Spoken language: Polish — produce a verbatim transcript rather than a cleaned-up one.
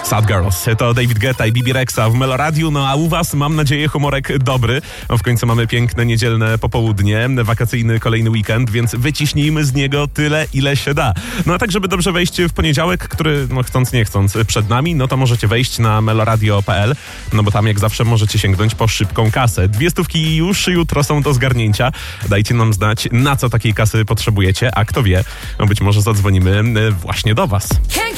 Sad Girls. To David Guetta i Bibi Rexa w Meloradiu, no a u was mam nadzieję humorek dobry. No w końcu mamy piękne niedzielne popołudnie, wakacyjny kolejny weekend, więc wyciśnijmy z niego tyle, ile się da. No a tak, żeby dobrze wejść w poniedziałek, który no chcąc nie chcąc przed nami, no to możecie wejść na meloradio kropka p l, no bo tam jak zawsze możecie sięgnąć po szybką kasę. Dwie stówki już jutro są do zgarnięcia. Dajcie nam znać, na co takiej kasy potrzebujecie, a kto wie, no być może zadzwonimy właśnie do was.